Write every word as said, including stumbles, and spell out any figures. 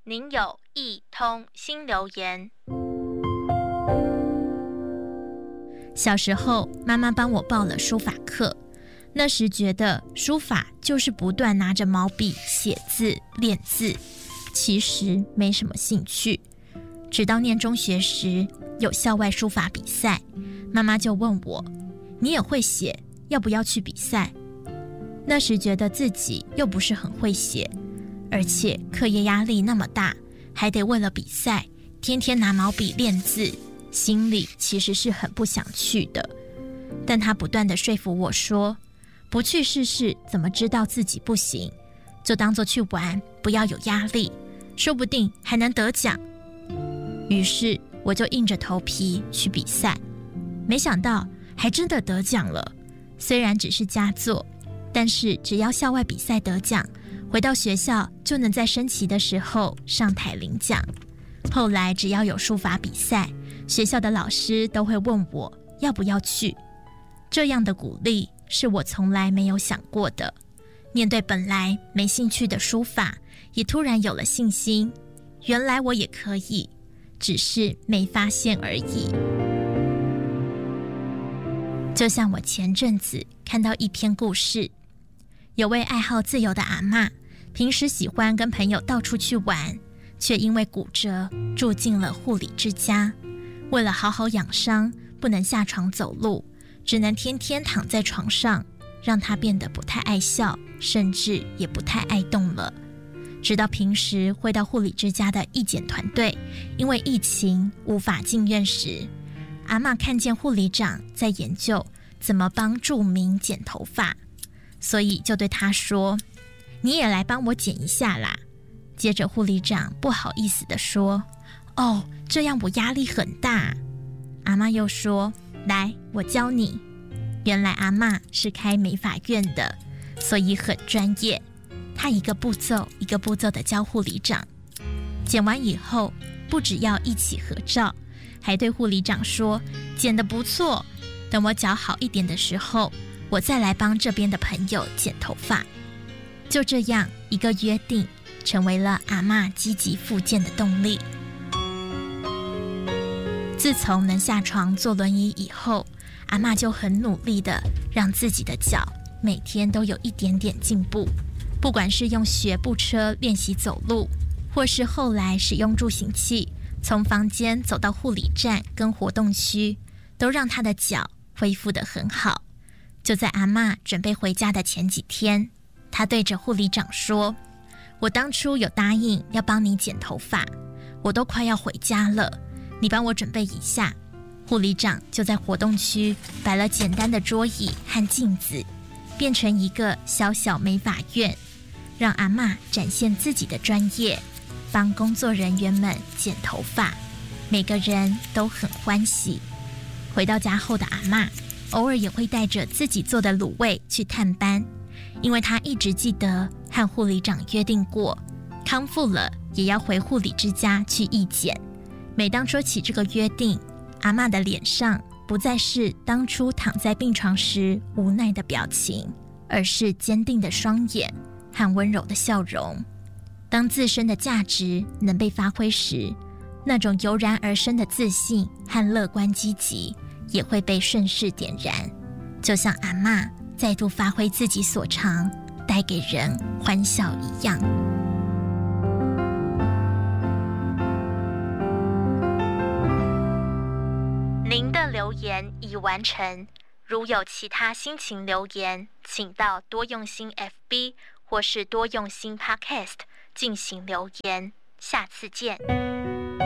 您有一通新留言。 小时候，妈妈帮我报了书法课，那时觉得书法就是不断拿着毛笔写字练字，其实没什么兴趣。直到念中学时，有校外书法比赛，妈妈就问我，你也会写，要不要去比赛？那时觉得自己又不是很会写，而且课业压力那么大，还得为了比赛天天拿毛笔练字，心里其实是很不想去的。但他不断地说服我说，不去试试怎么知道自己不行，就当作去玩，不要有压力，说不定还能得奖。于是我就硬着头皮去比赛，没想到还真的得奖了。虽然只是佳作，但是只要校外比赛得奖，回到学校就能在升旗的时候上台领奖。后来只要有书法比赛，学校的老师都会问我要不要去。这样的鼓励是我从来没有想过的。面对本来没兴趣的书法，也突然有了信心，原来我也可以，只是没发现而已。就像我前阵子看到一篇故事，有位爱好自由的阿嬷，平时喜欢跟朋友到处去玩，却因为骨折住进了护理之家。为了好好养伤，不能下床走路，只能天天躺在床上，让她变得不太爱笑，甚至也不太爱动了。直到平时会到护理之家的义检团队因为疫情无法进院时，阿嬷看见护理长在研究怎么帮住民剪头发，所以就对他说，你也来帮我剪一下啦。接着护理长不好意思地说，哦，这样我压力很大。阿嬷又说，来，我教你。原来阿嬷是开美发院的，所以很专业。她一个步骤一个步骤地教护理长。剪完以后，不只要一起合照，还对护理长说，剪得不错，等我脚好一点的时候，我再来帮这边的朋友剪头发。就这样一个约定，成为了阿嬷积极复健的动力。自从能下床坐轮椅以后，阿嬷就很努力地让自己的脚每天都有一点点进步，不管是用学步车练习走路，或是后来使用助行器从房间走到护理站跟活动区，都让她的脚恢复得很好。就在阿嬷准备回家的前几天，她对着护理长说，我当初有答应要帮你剪头发，我都快要回家了，你帮我准备一下。护理长就在活动区摆了简单的桌椅和镜子，变成一个小小美发院，让阿嬷展现自己的专业，帮工作人员们剪头发，每个人都很欢喜。回到家后的阿嬷，偶尔也会带着自己做的卤味去探班，因为她一直记得和护理长约定过，康复了也要回护理之家去义检。每当说起这个约定，阿嬷的脸上不再是当初躺在病床时无奈的表情，而是坚定的双眼和温柔的笑容。当自身的价值能被发挥时，那种油然而生的自信和乐观积极也会被顺势点燃，就像阿嬷再度发挥自己所长，带给人欢笑一样。 您的留言已完成，如有其他心情留言，请到多用心 F B 或是多用心 Podcast 进行留言。下次见。